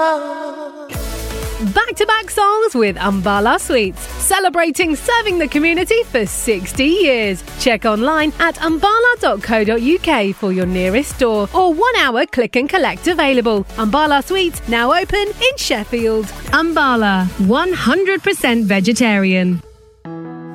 Back-to-back songs with Ambala Sweets, celebrating serving the community for 60 years. Check online at ambala.co.uk for your nearest store or 1 hour click and collect available. Ambala Sweets now open in Sheffield. Ambala, 100% vegetarian.